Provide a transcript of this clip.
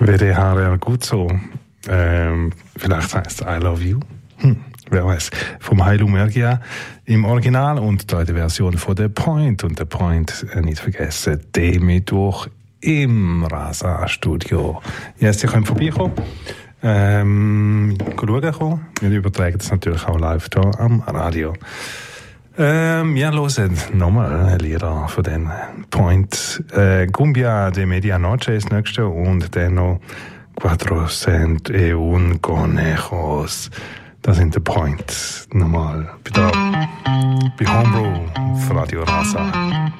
WDHR gut so. Vielleicht heißt es I Love You. Wer weiß. Vom Hailou Mergia im Original und da in der Version von The Point. Und The Point, nicht vergessen, den Mittwoch im Rasa-Studio. Jetzt, ihr könnt vorbeikommen. Schauen kommen. Wir übertragen das natürlich auch live hier am Radio. Wir hören nochmal Lieder von den Point. Cumbia de Medianoche ist das nächste und dann noch 401 Conejos. Das sind die Point. Nochmal bei Homebrew für Radio Rasa.